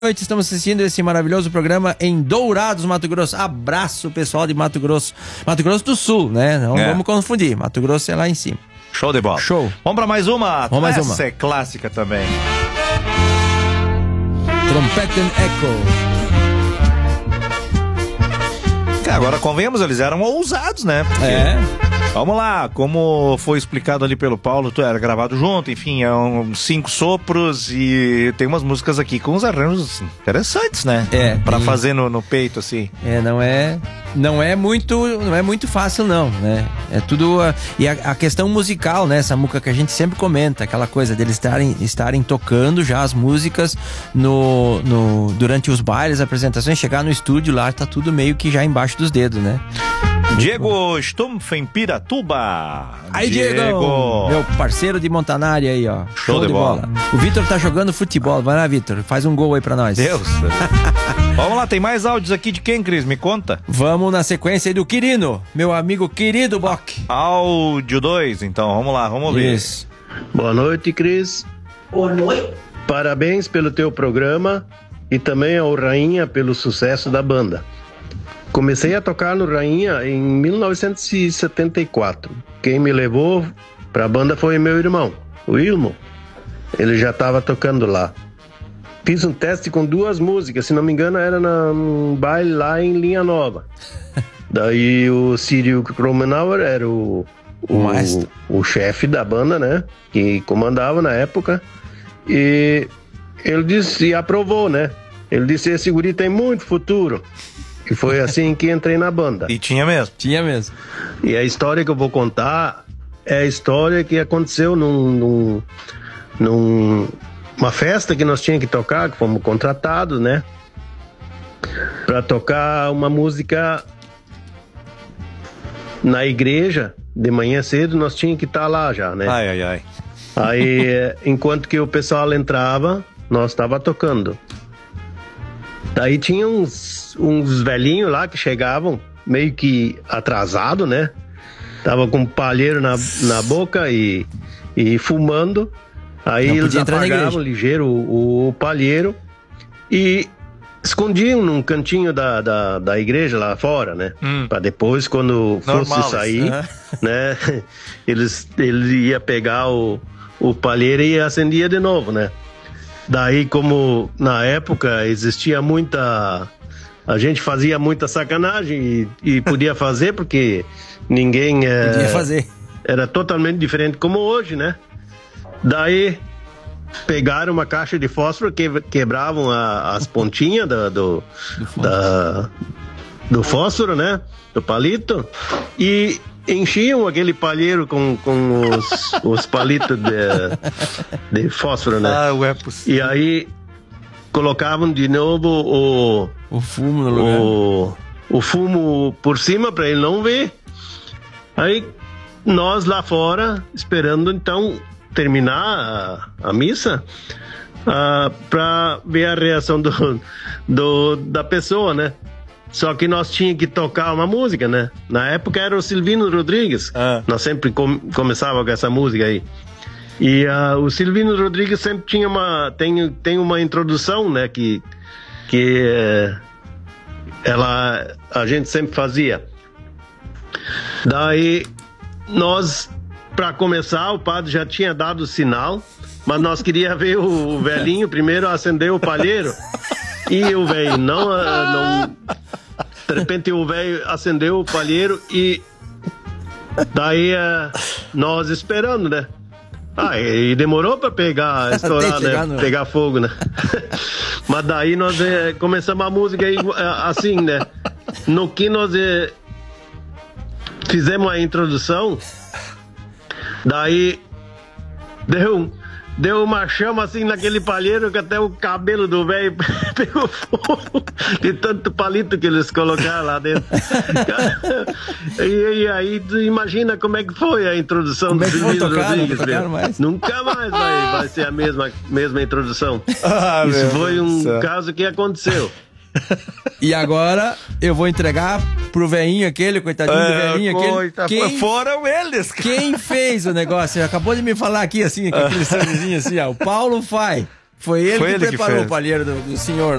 noite, estamos assistindo esse maravilhoso programa em Dourados, Mato Grosso. Abraço, pessoal de Mato Grosso. Mato Grosso do Sul, né? Não vamos confundir. Mato Grosso é lá em cima. Show de bola. Show. Vamos pra mais uma? Vamos mais uma. Essa é clássica também. Trompete and Echo. Agora, convenhamos, eles eram ousados, né? Porque... Vamos lá, como foi explicado ali pelo Paulo, era gravado junto, enfim, é 5 sopros e tem umas músicas aqui com uns arranjos interessantes, né? Pra fazer no peito, assim. Não é muito fácil, não, né? É tudo... E a questão musical, né? Essa música que a gente sempre comenta, aquela coisa deles estarem tocando já as músicas durante os bailes, apresentações, chegar no estúdio lá, tá tudo meio que já embaixo dos dedos, né? Diego Stumpf em Piratuba. Aí, Diego! Meu parceiro de Montanari aí, ó. Show de bola. O Vitor tá jogando futebol. Vai lá, Vitor. Faz um gol aí pra nós. Deus. Vamos lá, tem mais áudios aqui de quem, Cris? Me conta. Vamos na sequência aí do Quirino. Meu amigo querido Bock. Áudio 2, então. Vamos lá, vamos ver. Isso. Boa noite, Cris. Boa noite. Parabéns pelo teu programa e também ao Rainha pelo sucesso da banda. Comecei a tocar no Rainha em 1974. Quem me levou pra banda foi meu irmão, o Ilmo. Ele já estava tocando lá. Fiz um teste com 2 músicas, se não me engano era num baile lá em Linha Nova. Daí o Círio Kromenauer era o chefe da banda, né? Que comandava na época. E ele disse, e aprovou, né? Ele disse, esse guri tem muito futuro. E foi assim que entrei na banda. E tinha mesmo? Tinha mesmo. E a história que eu vou contar é a história que aconteceu numa festa que nós tínhamos que tocar, que fomos contratados, né? Pra tocar uma música na igreja, de manhã cedo, nós tínhamos que estar lá já, né? Ai. Aí, enquanto que o pessoal entrava, nós estava tocando. Daí tinha uns velhinhos lá que chegavam meio que atrasado, né? Tava com um palheiro na boca e fumando. Aí eles apagavam ligeiro o palheiro e escondiam num cantinho da igreja lá fora, né? Pra depois, quando fosse sair, né? Ele ia pegar o palheiro e acendia de novo, né? Daí, como na época existia a gente fazia muita sacanagem e podia fazer, porque ninguém podia fazer. Era totalmente diferente como hoje, né? Daí pegaram uma caixa de fósforo, quebravam as pontinhas do fósforo, né? Do palito, e enchiam aquele palheiro com os palitos de fósforo, né? É possível. E aí colocavam de novo o fumo no lugar. O fumo por cima para ele não ver. Aí nós lá fora esperando então terminar a missa para ver a reação da pessoa, né? Só que nós tínhamos que tocar uma música, né? Na época era o Silvino Rodrigues. Nós sempre começava com essa música aí. E o Silvino Rodrigues sempre tinha tem uma introdução, né? Que a gente sempre fazia. Daí nós, para começar, o padre já tinha dado o sinal, mas nós queríamos ver o velhinho primeiro acender o palheiro. E o velho não. De repente o velho acendeu o palheiro e daí nós esperando, né? E demorou pra estourar, né? Pegar fogo, né? Mas daí nós começamos a música assim, né? No que nós fizemos a introdução, daí deu uma chama assim naquele palheiro que até o cabelo do velho pegou fogo de tanto palito que eles colocaram lá dentro. E aí tu imagina como é que foi a introdução do Silvino Rodrigues. Nunca mais vai ser a mesma introdução. Isso foi um caso que aconteceu. E agora eu vou entregar pro velhinho aquele, coitadinho do velhinho aquele. Foram eles, cara. Quem fez o negócio? Ele acabou de me falar aqui, assim, com aquele sorrisinho assim, ó. O Paulo Fai. Foi ele que preparou o palheiro do senhor.